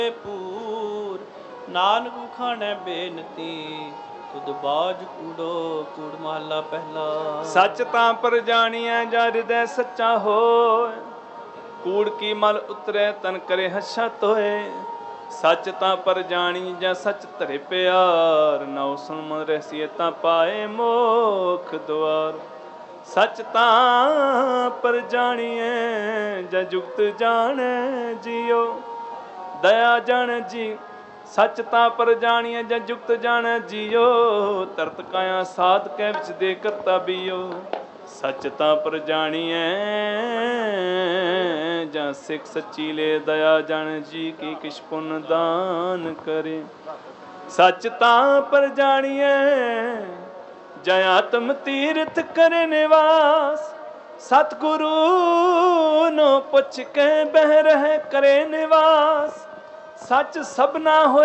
ਪੂਰ ਨਾਨਕ ਖਾਣੇ ਬੇਨਤੀ ਤੁਧ ਬਾਜ ਕੂੜੋ ਕੂੜ ਮਹਲਾ ਪਹਿਲਾ। ਸੱਚ ਤਾਂ ਪਰ ਜਾਣੀਐ ਜਾਂ ਹਿਰਦੈ ਸੱਚਾ ਹੋਏ, ਕੂੜ ਕੀ ਮਲ ਉਤਰੈ ਤਨ ਕਰੇ ਹੱਛਾ ਤੋਏ। ਸੱਚ ਤਾਂ ਪਰ ਜਾਣੀ ਜਾਂ ਸੱਚ ਧਰੇ ਪਿਆਰ, ਨਉ ਸੁਣ ਮਨ ਰਹਿਸੀਏ ਤਾਂ ਪਾਏ ਮੋਖ ਦੁਆਰ। ਸੱਚ ਤਾਂ ਪਰ ਜਾਣੀਐ ਜਾਂ ਜੁਗਤ ਜਾਣੈ ਜੀਓ, ਦਇਆ ਜਣ ਜੀ। ਸੱਚ ਤਾਂ ਪਰ ਜਾਣੀਐ ਜਾਂ ਜੁਗਤ ਜਾਣੈ ਜੀਓ, ਤਰਤ ਕਾਇਆ ਸਾਧ ਕੈ ਵਿੱਚ ਦੇ ਕਰਤਾ ਬੀਓ। ਸੱਚ ਤਾਂ ਪਰ ਜਾਣੀਐ ਜਾਂ ਸਿੱਖ ਸੱਚੀ ਲੈ, ਦਇਆ ਜਣ ਜੀ ਕੀ ਕਿਛ ਪੁੰਨ ਦਾਨ ਕਰੇ। ਸੱਚ ਤਾਂ ਪਰ ਜਾਣੀਐ ਜਾਂ ਆਤਮ ਤੀਰਥ ਕਰੇ ਨਿਵਾਸ, ਸਤਿਗੁਰੂ ਨੂੰ ਪੁੱਛ ਕੇ ਬਹਿ ਰਹਿ ਕਰੇ ਨਿਵਾਸ। ਸੱਚ ਸਭਨਾ ਹੋਏ